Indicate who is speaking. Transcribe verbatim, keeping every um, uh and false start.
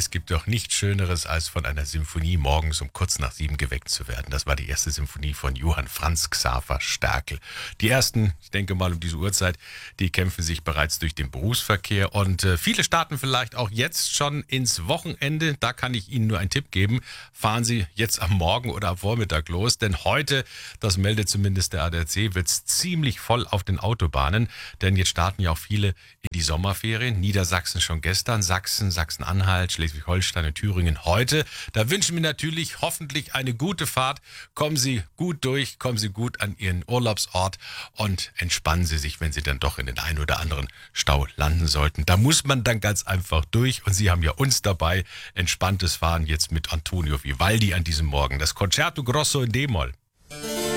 Speaker 1: es gibt doch nichts Schöneres, als von einer Symphonie morgens um kurz nach sieben geweckt zu werden. Das war die erste Symphonie von Johann Franz Xaver Stärkel. Die ersten, ich denke mal um diese Uhrzeit, die kämpfen sich bereits durch den Berufsverkehr und äh, viele starten vielleicht auch jetzt schon ins Wochenende. Da kann ich Ihnen nur einen Tipp geben. Fahren Sie jetzt am Morgen oder am Vormittag los, denn heute, das meldet zumindest der A D A C, wird es ziemlich voll auf den Autobahnen, denn jetzt starten ja auch viele in die Sommerferien. Niedersachsen schon gestern, Sachsen, Sachsen-Anhalt, Schleswig-Holstein und Thüringen heute. Da wünschen wir natürlich hoffentlich eine gute Fahrt. Kommen Sie gut durch, kommen Sie gut an Ihren Urlaubsort und entspannen Sie sich, wenn Sie dann doch in den einen oder anderen Stau landen sollten. Da muss man dann ganz einfach durch und Sie haben ja uns dabei. Entspanntes Fahren jetzt mit Antonio Vivaldi an diesem Morgen. Das Concerto Grosso in D-Moll.